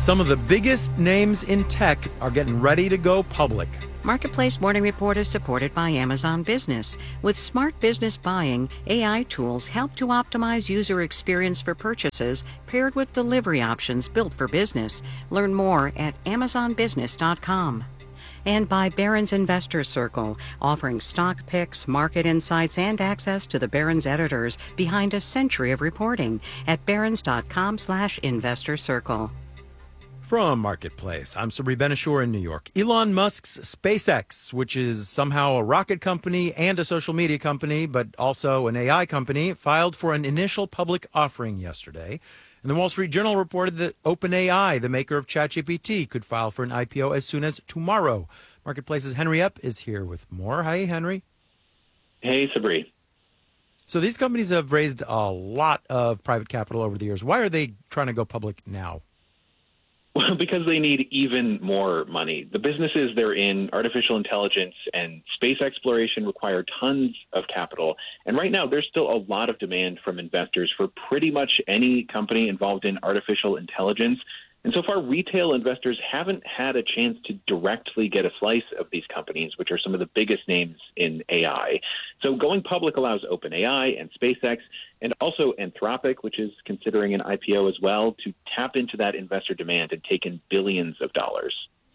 Some of the biggest names in tech are getting ready to go public. Marketplace Morning Report is supported by Amazon Business. With smart business buying, AI tools help to optimize user experience for purchases paired with delivery options built for business. Learn more at amazonbusiness.com. And by Barron's Investor Circle, offering stock picks, market insights, and access to the Barron's editors behind a century of reporting at barrons.com/investor circle. From Marketplace, I'm Sabri Benishore in New York. Elon Musk's SpaceX, which is somehow a rocket company and a social media company, but also an AI company, filed for an initial public offering yesterday. And the Wall Street Journal reported that OpenAI, the maker of ChatGPT, could file for an IPO as soon as tomorrow. Marketplace's Henry Epp is here with more. Hi, Henry. Hey, Sabri. So these companies have raised a lot of private capital over the years. Why are they trying to go public now? Well, because they need even more money. The businesses they're in, artificial intelligence and space exploration, require tons of capital. And right now, there's still a lot of demand from investors for pretty much any company involved in artificial intelligence. And so far, retail investors haven't had a chance to directly get a slice of these companies, which are some of the biggest names in AI. So going public allows OpenAI and SpaceX and also Anthropic, which is considering an IPO as well, to tap into that investor demand and take in billions of dollars.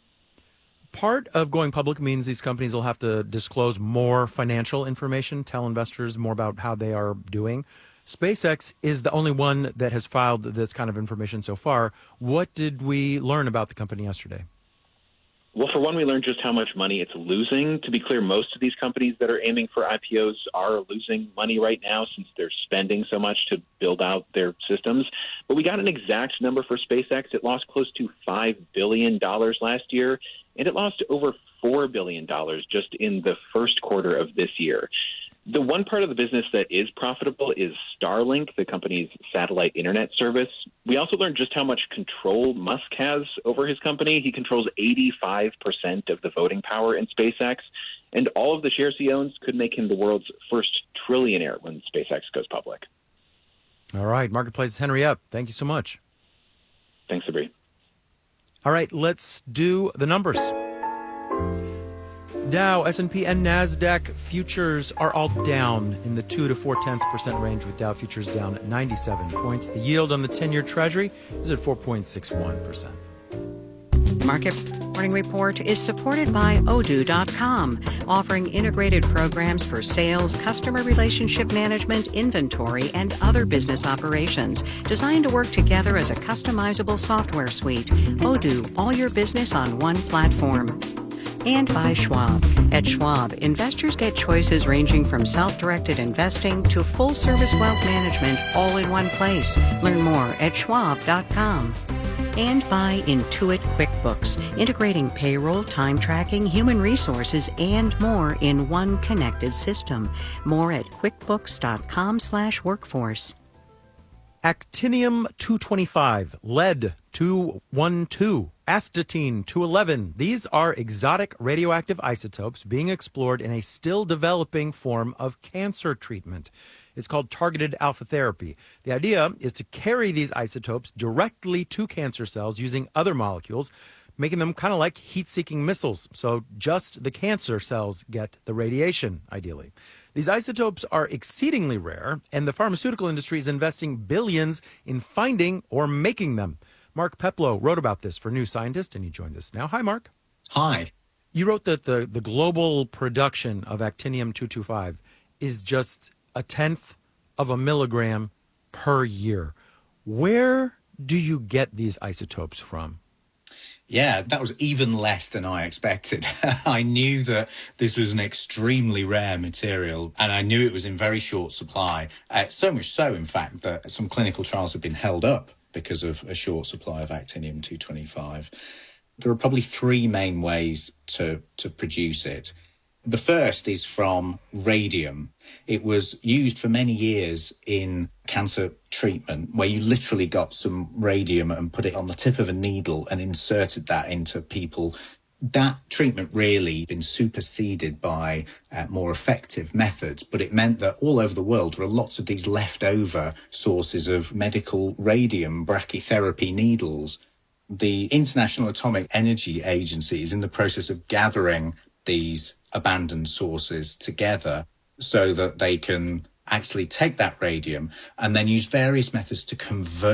Part of going public means these companies will have to disclose more financial information, tell investors more about how they are doing. SpaceX is the only one that has filed this kind of information so far. What did we learn about the company yesterday? Well, for one, we learned just how much money it's losing. To be clear, most of these companies that are aiming for IPOs are losing money right now since they're spending so much to build out their systems. But we got an exact number for SpaceX. It lost close to $5 billion last year, and it lost over $4 billion just in the first quarter of this year. The one part of the business that is profitable is Starlink, the company's satellite internet service. We also learned just how much control Musk has over his company. He controls 85% of the voting power in SpaceX, and all of the shares he owns could make him the world's first trillionaire when SpaceX goes public. All right. Marketplace's Henry Epp. Thank you so much. Thanks, Sabri. All right. Let's do the numbers. Dow, S&P, and NASDAQ futures are all down in the 2 to 0.4% range, with Dow futures down 97 points. The yield on the 10-year Treasury is at 4.61%. Market Morning Report is supported by Odoo.com, offering integrated programs for sales, customer relationship management, inventory, and other business operations, designed to work together as a customizable software suite. Odoo, all your business on one platform. And by Schwab. At Schwab, investors get choices ranging from self-directed investing to full-service wealth management all in one place. Learn more at schwab.com. And by Intuit QuickBooks, integrating payroll, time tracking, human resources, and more in one connected system. More at quickbooks.com/workforce. Actinium 225, lead 212, astatine 211. These are exotic radioactive isotopes being explored in a still developing form of cancer treatment. It's called targeted alpha therapy. The idea is to carry these isotopes directly to cancer cells using other molecules, making them kind of like heat-seeking missiles. So just the cancer cells get the radiation, ideally. These isotopes are exceedingly rare, and the pharmaceutical industry is investing billions in finding or making them. Mark Peplow wrote about this for New Scientist, and he joins us now. Hi, Mark. Hi. You wrote that the global production of actinium-225 is just 1/10 of a milligram per year. Where do you get these isotopes from? Yeah, that was even less than I expected. I knew that this was an extremely rare material, and I knew it was in very short supply. So much so, in fact, that some clinical trials have been held up because of a short supply of actinium-225. There are probably three main ways to produce it. The first is from radium. It was used for many years in cancer treatment, where you literally got some radium and put it on the tip of a needle and inserted that into people. That treatment really been superseded by more effective methods, but it meant that all over the world there are lots of these leftover sources of medical radium brachytherapy needles. the International Atomic Energy Agency is in the process of gathering these abandoned sources together so that they can actually take that radium and then use various methods to convert